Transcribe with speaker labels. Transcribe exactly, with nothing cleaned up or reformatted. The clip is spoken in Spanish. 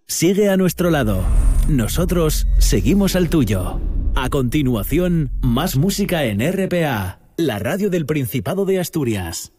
Speaker 1: Sigue a nuestro lado. Nosotros seguimos al tuyo. A continuación, más música en R P A, la radio del Principado de Asturias.